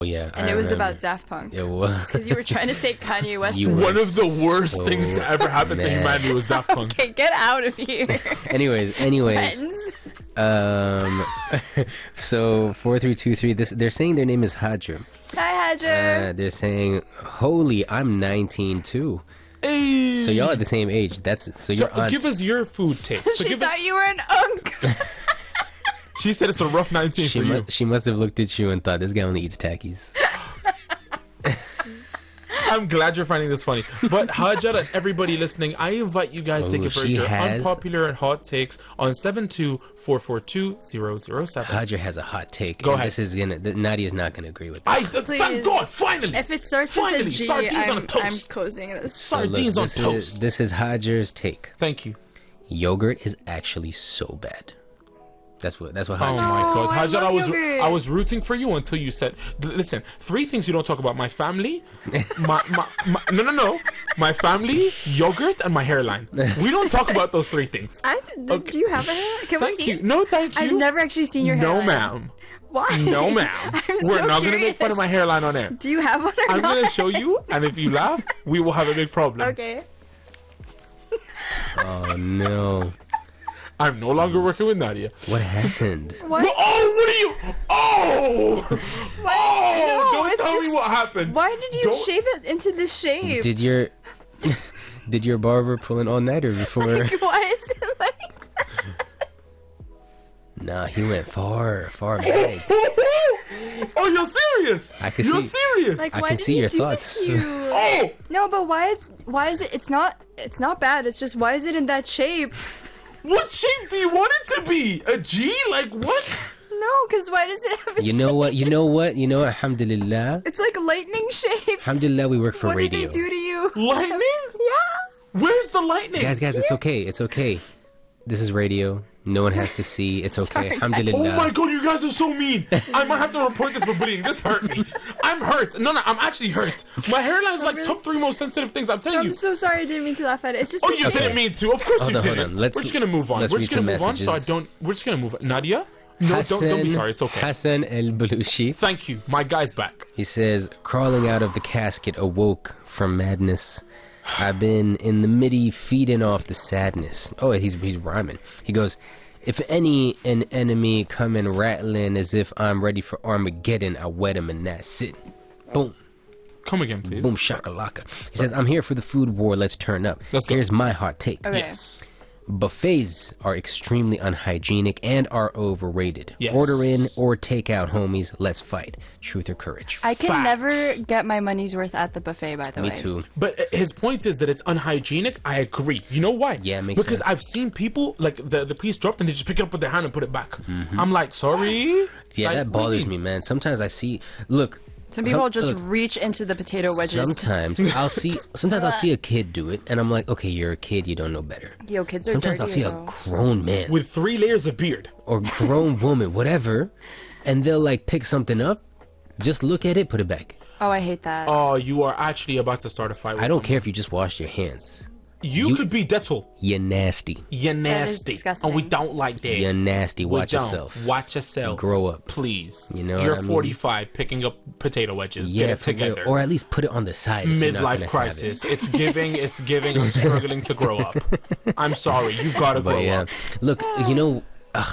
yeah, And I it was remember. about Daft Punk. It was. Because you were trying to say Kanye West You was were One of the worst so things to ever happen to mad. humanity was Daft Punk. Okay, get out of here. anyways, Friends. so 4323. They're saying their name is Hadra. Hi, Hadger. They're saying, "Holy, I'm 19 too." Hey. So y'all are the same age. So So your aunt. give us your food take. So She give thought it, you were an unk. she said it's a rough 19 for you. She must have looked at you and thought this guy only eats Takis. I'm glad you're finding this funny. But Hajar and everybody listening, I invite you guys to give her she your has- unpopular and hot takes on 72442-007. Hadra has a hot take. Go and ahead. This is Nadia's not gonna agree with that. Thank God, finally. If it starts with a Finally, G, sardines on a I'm toast. closing this. So look, Sardines on toast. This is Hadra's take. Thank you. Yogurt is actually so bad. That's what Oh Hadra my said. God, I Hajar, love yogurt. I was rooting for you until you said, listen, 3 things you don't talk about: my family, no, my family, yogurt, and my hairline. We don't talk about those 3 things. Do you have a hair? Can we Thank see? you. No, thank you. I've never actually seen your No, hairline. ma'am. Why? No, ma'am. I'm We're so not going to curious. make fun of my hairline on air. Do you have one or I'm not? going to show you, and if you laugh, we will have a big problem. Okay. Oh no! I'm no longer working with Nadia. What happened? What? Oh, what are you? Oh! Why? Oh! No, Don't it's tell me just- what happened. Why did you Don't- shave it into this shape? Did your barber pull an all-nighter before? Why is it like that? Nah, he went far back. Oh, you're serious? I can You're see- serious? Like, I why can did see he your do thoughts. This to you? Oh! No, but why is it? It's not bad. It's just why is it in that shape? What shape do you want it to be? A G? Like what? No, because why does it have a You shape? know what? Alhamdulillah. It's like lightning shaped. Alhamdulillah, we work for What radio. did they do to you? Lightning? Yeah. Where's the lightning? Guys, it's okay. It's okay. This is radio. No one has to see. It's okay. Sorry, guys. Alhamdulillah. Oh my God, you guys are so mean. I might have to report this for bullying. This hurt me. I'm hurt. No, I'm actually hurt. My hairline's like top 3 most sensitive things. I'm telling I'm you. so sorry. I didn't mean to laugh at it. It's just. Oh, you okay. didn't mean to. Of course Hold you on, hold didn't. on. Let's- We're just gonna move on. let's We're read just gonna some move on. So I messages. don't. We're just gonna move on. Nadia? No, don't be sorry. It's okay. Hassan El Balushi. Thank you. My guy's back. He says, crawling out of the casket awoke from madness. I've been in the midi feeding off the sadness. Oh, he's rhyming. He goes, if an enemy coming rattling as if I'm ready for Armageddon, I wet him and that's it. Boom. Come again, please. Boom shakalaka. He says, I'm here for the food war. Let's turn up. Let's go. Here's my hot take. Okay. Yes. Buffets are extremely unhygienic and are overrated. Yes. Order in or take out, homies. Let's fight. Truth or courage? I can Facts. never get my money's worth at the buffet. By the way. Me too. But his point is that it's unhygienic. I agree. You know why? Yeah, it makes because sense. I've seen people like the piece dropped and they just pick it up with their hand and put it back. I'm like, sorry. Yeah, Like, that what do you bothers mean? me, man. Sometimes I see. Look. Some people just look, reach into the potato wedges. Sometimes I'll see. Sometimes I'll see a kid do it, and I'm like, okay, you're a kid. You don't know better. Yo, kids are Sometimes I'll dirty, see a though. grown man With 3 layers of beard. or grown woman, whatever, and they'll like pick something up, just look at it, put it back. Oh, I hate that. Oh, you are actually about to start a fight with I don't someone. care if you just wash your hands. You could be Dettol. You're nasty. You're nasty. disgusting. And we don't like that. You're nasty. We Watch don't. yourself. Watch yourself. Grow up. Please. You know You're what I mean? 45 picking up potato wedges. Yeah, Get it for real. together. Or at least put it on the side. if you're not gonna Midlife have crisis. it. It's giving. I'm struggling to grow up. I'm sorry. You gotta But grow yeah, up. look, you know,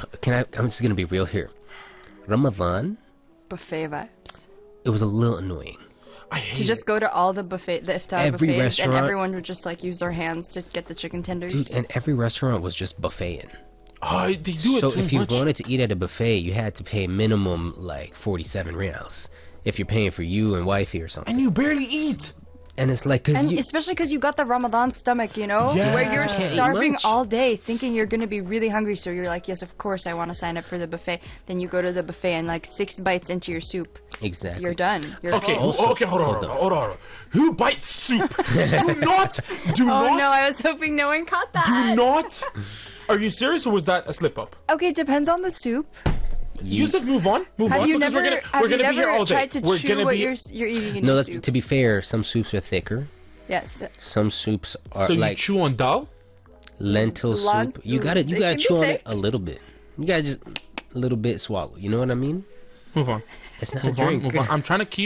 I'm just gonna be real here. Ramadan, Buffet vibes. it was a little annoying. I hate To just go to all the iftar Every buffets, restaurant- and everyone would just like use their hands to get the chicken tenders. Dude, and every restaurant was just buffeting. Oh, they do it So too if you much. wanted to eat at a buffet, you had to pay minimum like 47 reals. If you're paying for you and wifey or something. And you barely eat. And it's like, because And you... especially because you got the Ramadan stomach, you know, Yeah. where you're You can't eat starving much. all day, thinking you're gonna be really hungry. So you're like, yes, of course, I want to sign up for the buffet. Then you go to the buffet and like 6 bites into your soup, Exactly. you're done. You're Okay, full. hold on. Who bites soup? do not. Oh no, I was hoping no one caught that. Do not. Are you serious, or was that a slip up? Okay, depends on the soup. Yusuf, move on. Move Have on. you because never, we're gonna be here all day. tried to we're chew gonna what be. you're eating in No, your let's, soup? to be fair, some soups are thicker. Yes. Some soups are So you like chew on dal? lentil Lant- soup. You gotta it can be chew on it thick. a little bit. You gotta just a little bit swallow. You know what I mean? Move on. It's not a Move on. drink. Move on. I'm trying to keep.